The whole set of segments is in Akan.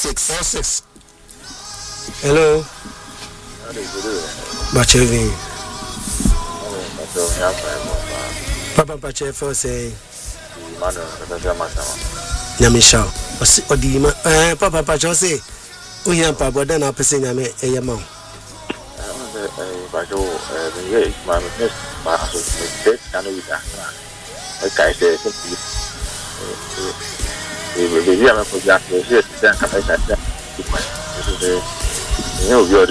46. Hello. Bachevi. Papa Bachevi say. Nyamisha. Odima. Papa Bachevi say. Uhiam Papa then I person nyame eyama. Bajo yes, my business okay, say we are for that. Yes, then come back. You are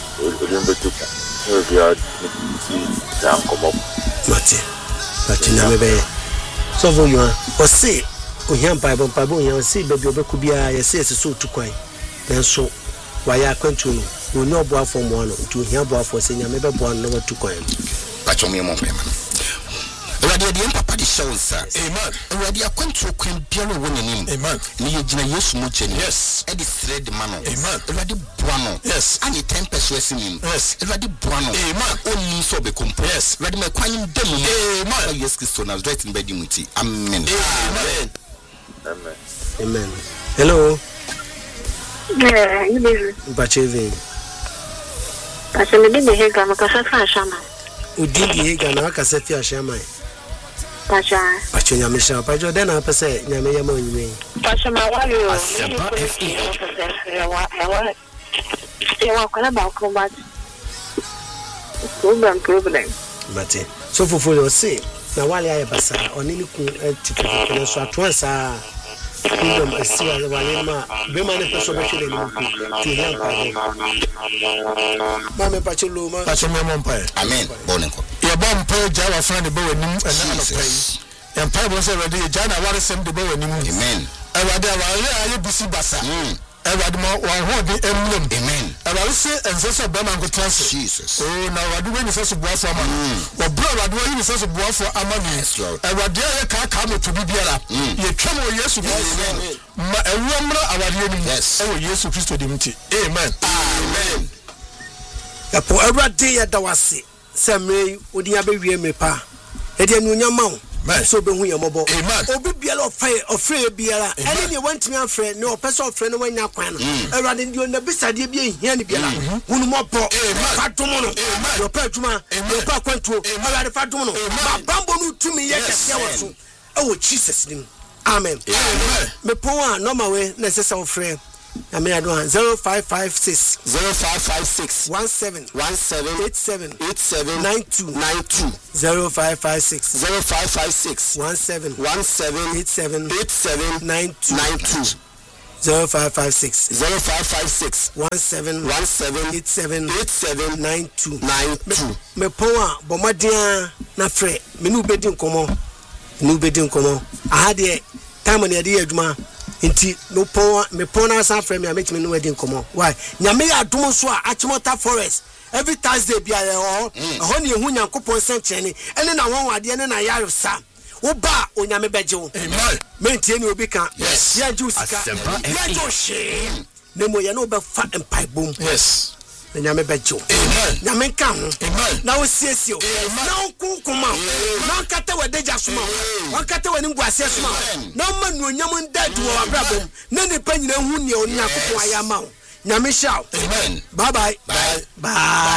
down come up. Mate. But nyame be. So for you or say Uhiam Papa you see baby obekubia you say so to kwan. Then so why are control we no boa from one to hear boa for say nyame be boa no to kwan. Pachomi mo pema. Ewade de papa di show sir. Amen. Ewade akwantu kwan biara wo nanim. Amen. Ni yegina Yesu mo cheni. Yes. E di thread man. Amen. Ewade boa no. Yes. Ani 10 pesos nim. Yes. Ewade boa no. Amen. Oni so be kompo. Yes. Ewade me kwan dem. Amen. Yes Christo na right in bedi muti. Amen. Amen. Amen. Amen. Hello. Yeah, you live. Bachevi. Pastor me dey hega makasa fa shama. Udidi hega na akase fi ashama. Pastor. Pacho nyamisha. Pacho den na pese nyame yama onyi. Pastor ma wa yo. Ewa kala ba ko ba. Problem. Mate. So fofo say na wale aye basa oni ni ku tipu so atwansa. Kingdom asia wale ma be ma ne peso be chele ni ku ti yan pa ma me pacho lo ma pacho me mo pa amen bonenko ye bom pa jawa fra de be wanim na no pai yan pa bo se ready jana ware sem de be wanim amen awade awale aye bisi basa awade mo wa ho de emlem amen awale se ense be ma ngotrase Jesus oh na awade we ni se so boafo ama wa bro awade we ni se so boafo ama ni awade ye ka mo to bibiara ye twam o Yesu Kristo ma ewumra awade ni yes o Yesu Kristo de mti amen amen ya po awade ya dawase semre odi ya be wie me pa e de nu nyama so be hu yemobo obi biala ofre biala ene ne wantimi afre ne opese ofre ne wanya kwan no awade ndi on na bisade bia hia ne biala hunu mopo fatomo no yo pa adwuma yo pa kwantuo awade fatomo no ma bambo no tumi ye kese waso ewo Jesus nim amen me po a normal we na sesa ofre na me ado 0556 17 87 92 0556 17 87 92 0556 17 87 92 me po a bomadia na frɛ me nu bedi nkomo aha de time na de adwuma nti no pon me pon na san frɛ me ametimi no wedi nkomo why nyame ya adom so a Achimota Forest every Thursday bia ho ne ehu Nyankopɔn senkyene ene na won wade ene na yaresa wo ba onyame beje wo amen mentie ni obi kan ya ju sika ya jo she ne mo ye no be fa empire bom yes nyame beje wo amen nyame kan ho amen na wo siesie wo na kunkuma na kata wadeja soma wa kata wani ngwase soma na ma nu onyam ndadu wo abrabom na ne pa nyina hu ne Onyankopɔn ayama wo nyame shaw amen bye bye